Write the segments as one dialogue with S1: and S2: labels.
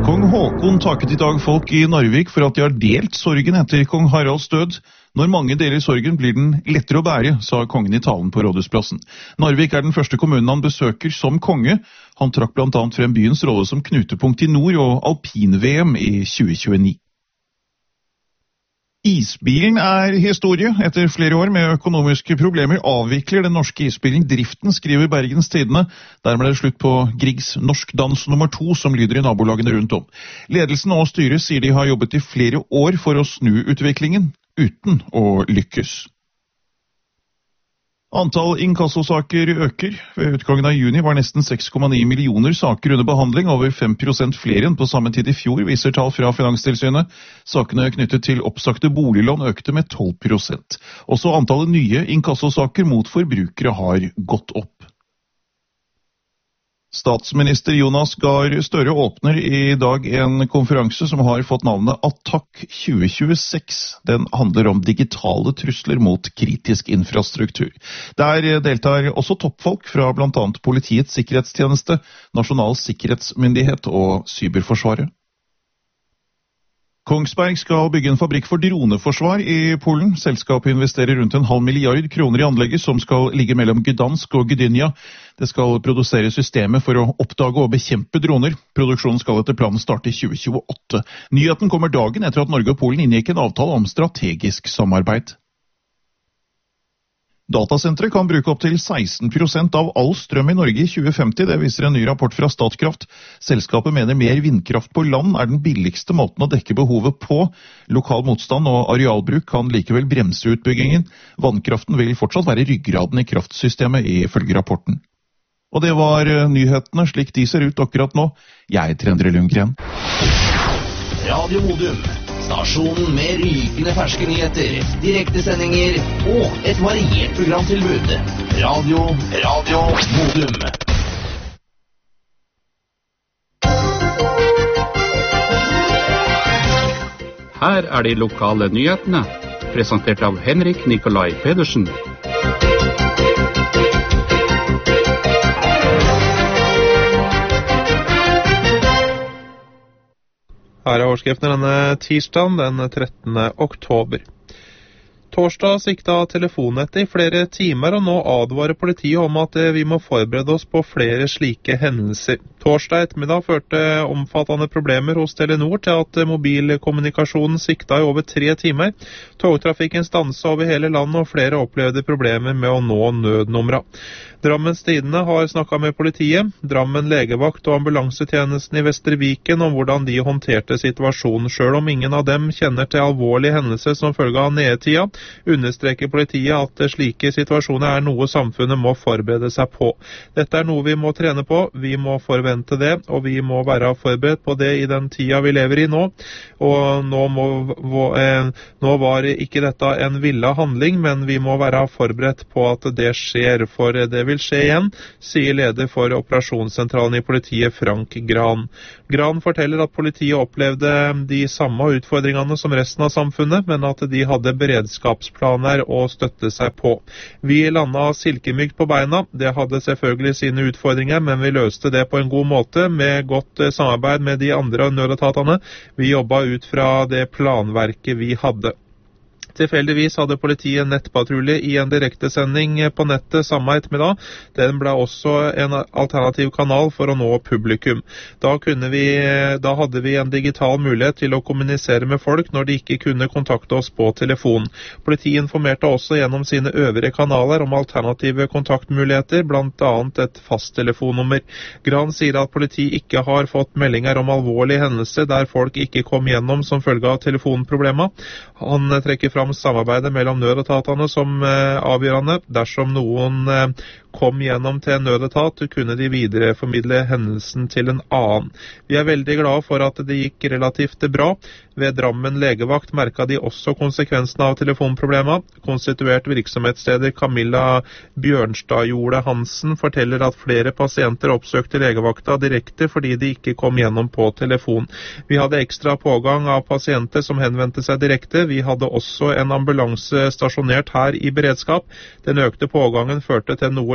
S1: Kong Håkon takket I dag folk I Narvik for at de har delt sorgen etter kong Haralds død. Når mange deler sorgen blir den lettere å bære, sa kongen I talen på Rådhusplassen. Narvik den første kommunen han besøker som konge. Han trakk blant annet frem byens rolle som knutepunkt I nord og alpin-VM I 2029. Isbilen historie. Etter flere år med økonomiske problemer avvikler den norske isbilen driften, skriver Bergens Tidende. Dermed det slutt på Griegs Norsk Dans nummer 2, som lyder I nabolagene rundt om. Ledelsen og styret sier de har jobbet I flere år for å snu utviklingen, uten å lykkes. Antall inkassosaker øker. Ved utgangen av juni var nesten 6,9 millioner saker under behandling, over 5% flere enn på samme tid I fjor, viser tall fra Finanstilsynet. Sakene knyttet til oppsagte boliglån økte med 12%. Også antallet nye inkassosaker mot forbrukere har gått opp. Statsminister Jonas Gahr Støre åpner I dag en konferanse som har fått navnet Attakk 2026. Den handler om digitale trusler mot kritisk infrastruktur. Der deltar også toppfolk fra blant annet Politiets sikkerhetstjeneste, Nasjonal sikkerhetsmyndighet og Cyberforsvaret. Kongsberg skal bygge en fabrikk for droneforsvar I Polen. Selskapet investerer rundt 0,5 milliard kroner I anlegget som skal ligge mellom Gdansk og Gdynia. Det skal produsere systemet for å oppdage og bekjempe droner. Produksjonen skal etter planen starte I 2028. Nyheten kommer dagen etter at Norge og Polen inngikk en avtale om strategisk samarbeid. Datasenteret kan bruke opp til 16% av all strøm I Norge I 2050, det viser en ny rapport fra Statkraft. Selskapet mener mer vindkraft på land den billigste måten å dekke behovet på. Lokal motstand og arealbruk kan likevel bremse utbyggingen. Vannkraften vil fortsatt være ryggraden I kraftsystemet ifølge rapporten. Og det var nyhetene slik de ser ut akkurat nå. Jeg Endre Lundgren.
S2: Radio Modum. Stasjonen med rykende ferske nyheter, direktesendinger og et variert programtilbud. Radio Modum.
S3: Her de lokale nyhetene, presentert av Henrik Nikolai Pedersen.
S4: Her overskriften denne tirsdagen, den 13. oktober. Torsdag sikta telefonnettet I flere timer, og nå advarer politiet om at vi må forberede oss på flere slike hendelser. Torsdag ettermiddag førte omfattende problemer hos Telenor til at mobilkommunikasjonen sikta I over 3 timer. Togtrafikken stanset over hele landet, og flere opplevde problemer med å nå nødnumra. Drammens Tidende har snakket med politiet, Drammen legevakt og ambulansetjenesten I Vestre Viken om hvordan de håndterte situasjonen. Selv om ingen av dem kjenner til alvorlige hendelser som følge av nedetida, understreker politiet at slike situasjoner noe samfunnet må forberede seg på. Dette noe vi må trene på, vi må forvente det, og vi må være forberedt på det I den tida vi lever I nå. Og nå var ikke dette en villet handling, men vi må være forberedt på at det skjer, for det vil skje igjen, sier leder for operasjonssentralen I politiet Frank Gran. Gran forteller at politiet opplevde de samme utfordringene som resten av samfunnet, men at de hadde beredskapsplaner å støtte seg på. Vi landet silkemykt på beina, det hadde selvfølgelig sine utfordringer, men vi løste det på en god måte med godt samarbeid med de andre nødetatene. Vi jobbet ut fra det planverket vi hadde. Tilfeldigvis hadde politiet nettpatrulje I en direktesending på nettet samme ettermiddag. Den ble også en alternativ kanal for å nå publikum. Da hadde vi en digital mulighet til å kommunisere med folk når de ikke kunne kontakte oss på telefon. Politiet informerte også gjennom sine øvrige kanaler om alternative kontaktmuligheter, blant annet et fasttelefonnummer. Gran sier at politiet ikke har fått meldinger om alvorlige hendelser der folk ikke kom gjennom som følge av telefonproblemer. Han trekker fram samarbeidet mellom nødetatene som avgjørende. Dersom noen kom gjennom til en nødetat, kunne de videreformidle hendelsen til en annen. Vi veldig glade for at det gikk relativt bra. Ved Drammen legevakt merket de også konsekvensene av telefonproblemer. Konstituert virksomhetsleder Camilla Bjørnstad-Jole Hansen forteller at flere pasienter oppsøkte legevakta direkte fordi de ikke kom gjennom på telefon. Vi hadde ekstra pågang av pasienter som henvendte seg direkte. Vi hadde også en ambulanse stasjonert her I beredskap. Den økte pågangen førte til noe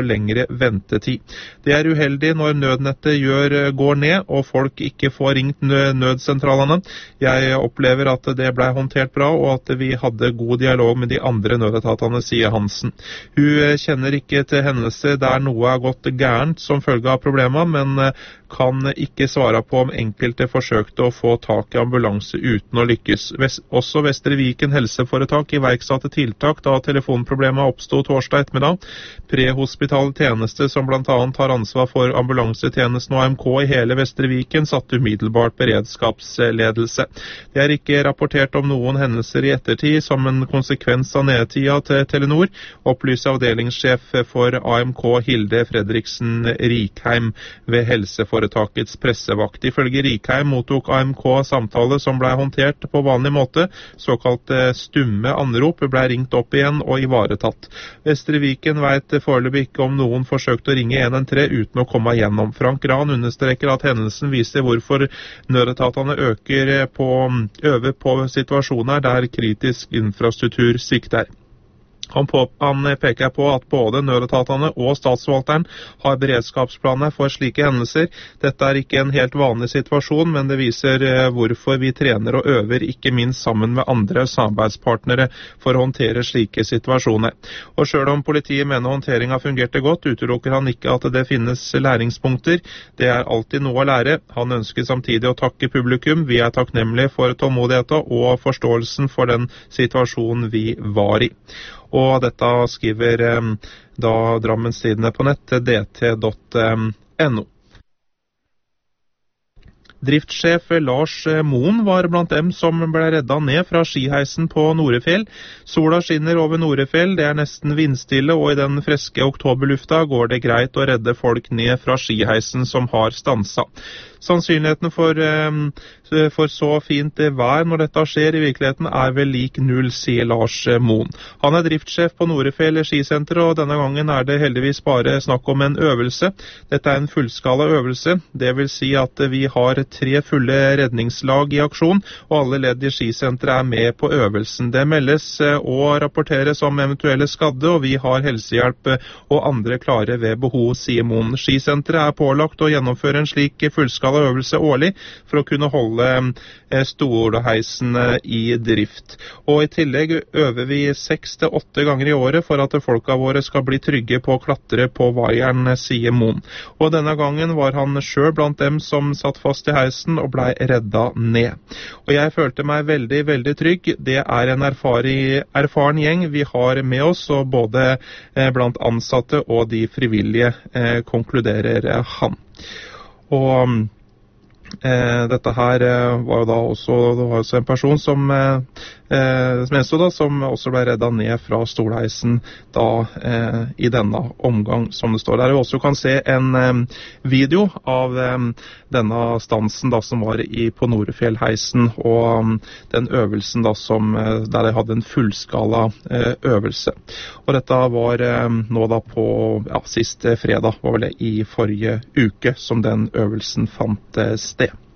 S4: lengre ventetid. Det er uheldig når nødnettet går ned og folk ikke får ringt nødsentralene. Jeg opplever at det ble håndtert bra og at vi hadde god dialog med de andre nødetatene, sier Hansen. Hun kjenner ikke til hendelser der noe har gått gærent som følge av problemer, men kan ikke svare på om enkelte forsøkte å få tak i ambulanse uten å lykkes. Også Vestre Viken helseforetak iverksatte tiltak da telefonproblemet oppstod torsdag ettermiddag. Prehospitale tjeneste, som blant annet har ansvar for ambulansetjenesten og AMK i hele Vestre Viken, satte umiddelbart beredskapsledelse. Det er ikke rapportert om noen hendelser i ettertid som en konsekvens av nedtida til Telenor, opplyser avdelingssjef for AMK Hilde Fredriksen Rikheim ved helseforetakets pressevakt. Ifølge Rikheim mottok AMK samtale som ble håndtert på vanlig måte. Såkalte stumme anrop ble ringt opp igjen og ivaretatt. Vestre Viken vet foreløpig ikke om noen forsøkte å ringe 113 uten å komme igjennom. Frank Rahn understreker at hendelsen viser hvorfor nødetatene øver på situasjoner der kritisk infrastruktur svikter. Han peker på at både nødetatene og statsforvalteren har beredskapsplaner for slike hendelser. Dette er ikke en helt vanlig situasjon, men det viser hvorfor vi trener og øver, ikke minst sammen med andre samarbeidspartnere, for å håndtere slike situasjoner. Og selv om politiet mener håndteringen fungerte godt, utelukker han ikke at det finnes læringspunkter. Det er alltid noe å lære. Han ønsker samtidig å takke publikum. Vi er takknemlige for tålmodigheten og forståelsen for den situasjonen vi var i. Og dette skriver da Drammens Tidende på nett, dt.no. Driftssjef Lars Moen var blant dem som ble redda ned fra skiheisen på Norefjell. Sola skinner over Norefjell, det er nesten vindstille, og i den friske oktoberlufta går det greit å redde folk ned fra skiheisen som har stansa. Sannsynligheten for så fint vær når dette skjer i virkeligheten er vel lik null, sier Lars Moen. Han er driftssjef på Norefjell skisenter, og denne gangen er det heldigvis bare snakk om en øvelse. Dette er en fullskala øvelse, det vil si at vi har 3 fulle redningslag i aksjon, og alle ledd i skisenteret er med på øvelsen. Det meldes og rapporteres om eventuelle skadde, og vi har helsehjelp og andre klare ved behov, sier Moen. Skisenteret er pålagt å gjennomføre en slik fullskala øvelse årlig for å kunne holde stolheisen i drift. Og i tillegg øver vi 6 til 8 ganger i året for at folka våre skal bli trygge på å klatre på vaieren, sier Moen. Og denne gangen var han selv blant dem som satt fast i heisen og ble redda ned. Og jeg følte meg veldig, veldig trygg. Det er en erfaren gjeng vi har med oss, og både blant ansatte og de frivillige, konkluderer han. Og dette her var jo da også, det var også en person som også ble redda ned fra stolheisen da i denne omgang, som det står der. Vi også kan se en video av denne stansen da som var på Norefjellheisen, og den øvelsen da der de hadde en fullskala øvelse. Og dette var nå da på siste fredag, var vel det i forrige uke, som den øvelsen fant sted.